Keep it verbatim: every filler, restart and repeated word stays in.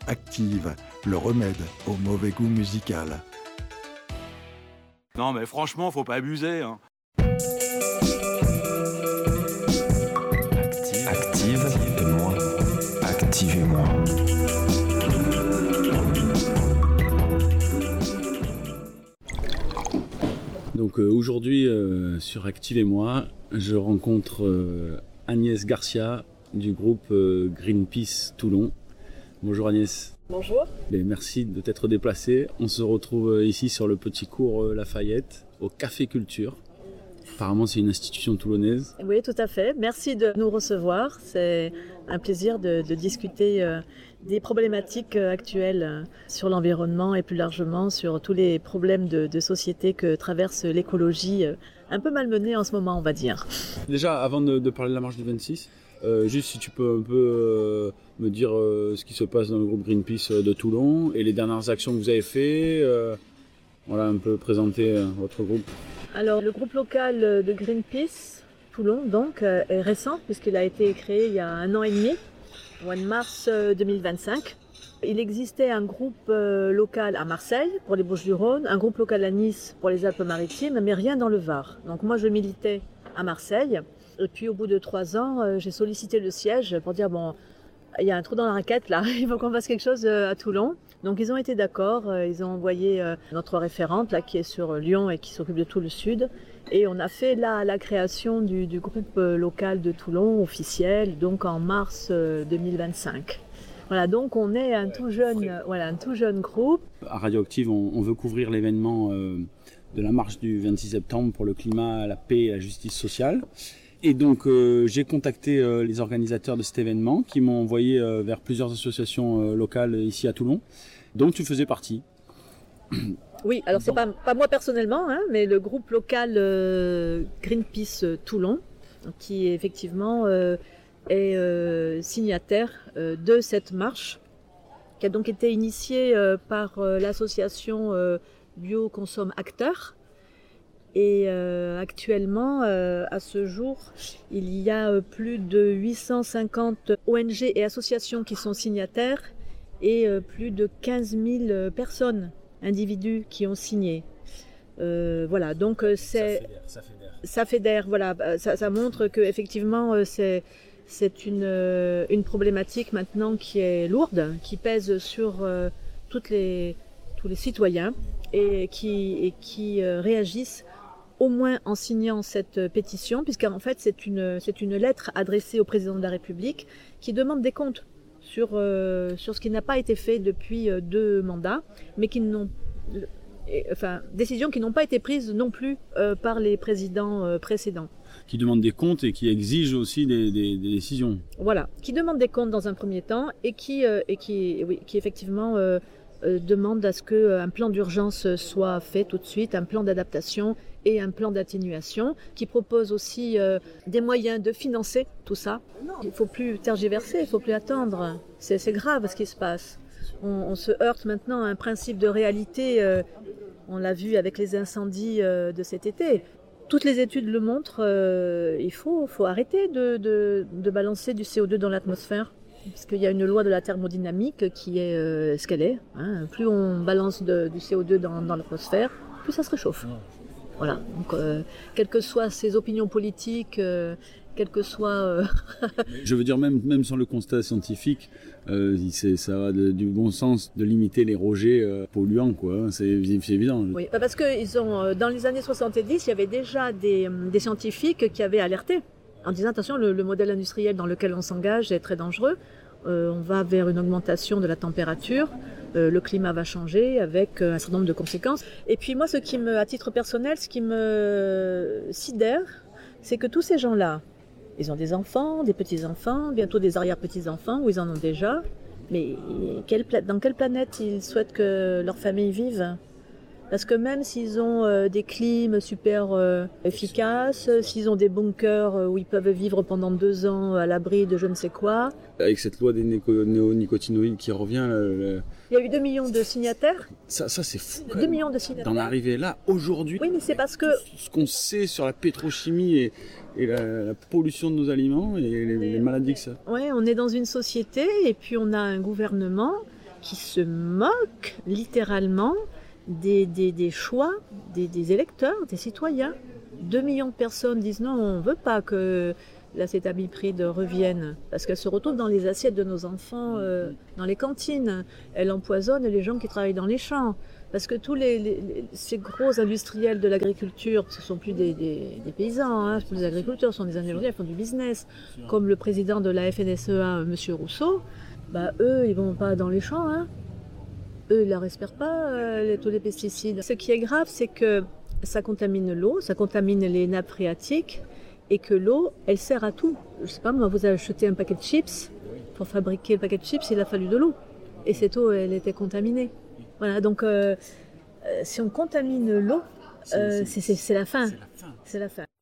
Active, le remède au mauvais goût musical. Non mais franchement, faut pas abuser, hein. Active, Active et moi. Activez-moi. Donc euh, aujourd'hui euh, sur Active et moi, je rencontre euh, Agnès Garcia du groupe euh, Greenpeace Toulon. Bonjour Agnès. Bonjour. Et merci de t'être déplacée. On se retrouve ici sur le petit cours Lafayette, au Café Culture. Apparemment, c'est une institution toulonnaise. Oui, tout à fait. Merci de nous recevoir. C'est un plaisir de, de discuter euh, des problématiques actuelles euh, sur l'environnement et plus largement sur tous les problèmes de, de société que traverse l'écologie, euh, un peu malmenée en ce moment, on va dire. Déjà, avant de, de parler de la marche du vingt-six, Euh, juste si tu peux un peu euh, me dire euh, ce qui se passe dans le groupe Greenpeace de Toulon et les dernières actions que vous avez faites, euh, voilà, un peu présenter euh, votre groupe. Alors le groupe local de Greenpeace Toulon donc euh, est récent puisqu'il a été créé il y a un an et demi, au mois de mars deux mille vingt-cinq. Il existait un groupe euh, local à Marseille pour les Bouches-du-Rhône, un groupe local à Nice pour les Alpes-Maritimes, mais rien dans le Var. Donc moi je militais à Marseille. Et puis au bout de trois ans, euh, j'ai sollicité le siège pour dire bon, il y a un trou dans la raquette là, il faut qu'on fasse quelque chose euh, à Toulon. Donc ils ont été d'accord, euh, ils ont envoyé euh, notre référente là qui est sur Lyon et qui s'occupe de tout le sud. Et on a fait là la création du, du groupe euh, local de Toulon officiel, donc en mars euh, deux mille vingt-cinq. Voilà, donc on est un tout jeune, euh, voilà, un tout jeune groupe. À Radioactive, on, on veut couvrir l'événement euh, de la marche du vingt-six septembre pour le climat, la paix et la justice sociale. Et donc euh, j'ai contacté euh, les organisateurs de cet événement qui m'ont envoyé euh, vers plusieurs associations euh, locales ici à Toulon, dont tu faisais partie. Oui, alors c'est pas, pas moi personnellement, hein, mais le groupe local euh, Greenpeace Toulon, qui effectivement euh, est euh, signataire euh, de cette marche, qui a donc été initiée euh, par euh, l'association euh, Bio Consomme Acteurs. Et euh, actuellement, euh, à ce jour, il y a euh, plus de huit cent cinquante O N G et associations qui sont signataires et euh, plus de quinze mille personnes, individus qui ont signé. Euh, voilà, donc euh, c'est... Ça fédère, ça fédère. Ça fédère, voilà. Ça, ça montre qu'effectivement, euh, c'est, c'est une, euh, une problématique maintenant qui est lourde, qui pèse sur euh, toutes les, tous les citoyens et qui, et qui euh, réagissent au moins en signant cette pétition, puisqu'en fait c'est une, c'est une lettre adressée au président de la République qui demande des comptes sur, euh, sur ce qui n'a pas été fait depuis euh, deux mandats, mais qui n'ont, enfin, décisions qui n'ont pas été prises non plus euh, par les présidents euh, précédents. Qui demandent des comptes et qui exigent aussi des, des, des décisions. Voilà, qui demandent des comptes dans un premier temps et qui, euh, et qui, oui, qui effectivement euh, euh, demandent à ce qu'un plan d'urgence soit fait tout de suite, un plan d'adaptation et un plan d'atténuation qui propose aussi euh, des moyens de financer tout ça. Il ne faut plus tergiverser, il ne faut plus attendre. C'est, c'est grave ce qui se passe. On, on se heurte maintenant à un principe de réalité, euh, on l'a vu avec les incendies euh, de cet été. Toutes les études le montrent, euh, il faut, faut arrêter de, de, de balancer du C O deux dans l'atmosphère. Parce qu'il y a une loi de la thermodynamique qui est euh, ce qu'elle est. Hein. Plus on balance de, du C O deux dans, dans l'atmosphère, plus ça se réchauffe. Voilà, donc euh, quelles que soient ses opinions politiques, euh, quelles que soient... Euh... Je veux dire, même, même sans le constat scientifique, euh, c'est, ça va de, du bon sens de limiter les rejets euh, polluants, quoi. C'est, c'est évident. Oui, parce que ils ont, dans les années soixante-dix, il y avait déjà des, des scientifiques qui avaient alerté en disant attention, le, le modèle industriel dans lequel on s'engage est très dangereux. Euh, on va vers une augmentation de la température. Euh, le climat va changer avec euh, un certain nombre de conséquences. Et puis moi, ce qui me, à titre personnel, ce qui me sidère, c'est que tous ces gens-là, ils ont des enfants, des petits-enfants, bientôt des arrière-petits-enfants, ou ils en ont déjà. Mais quelle, dans quelle planète ils souhaitent que leur famille vive ? Parce que même s'ils ont euh, des clims super euh, efficaces, s'ils ont des bunkers euh, où ils peuvent vivre pendant deux ans à l'abri de je ne sais quoi. Avec cette loi des néco- néonicotinoïdes qui revient... Le, le... Il y a eu deux millions de signataires. Ça, ça c'est fou. deux millions de signataires. D'en arriver là, aujourd'hui. Oui, mais c'est parce que... Ce qu'on sait sur la pétrochimie et, et la, la pollution de nos aliments et les, les maladies que ça... Oui, on est dans une société et puis on a un gouvernement qui se moquent littéralement des, des, des choix des, des électeurs, des citoyens. Deux millions de personnes disent non, on ne veut pas que l'acétamipride revienne, parce qu'elle se retrouve dans les assiettes de nos enfants, euh, dans les cantines. Elle empoisonne les gens qui travaillent dans les champs. Parce que tous les, les, ces gros industriels de l'agriculture, ce ne sont plus des, des, des paysans, hein, ce sont des agriculteurs, ce sont des industriels, ils font du business. Comme le président de la F N S E A, M. Rousseau, bah, eux, ils ne vont pas dans les champs. Hein. Eux, ils ne la respirent pas, euh, les, tous les pesticides. Ce qui est grave, c'est que ça contamine l'eau, ça contamine les nappes phréatiques, et que l'eau, elle sert à tout. Je ne sais pas, moi, vous avez acheté un paquet de chips. Pour fabriquer le paquet de chips, il a fallu de l'eau. Et cette eau, elle était contaminée. Voilà, donc euh, euh, si on contamine l'eau, euh, c'est, c'est, c'est la fin. C'est la fin. C'est la fin.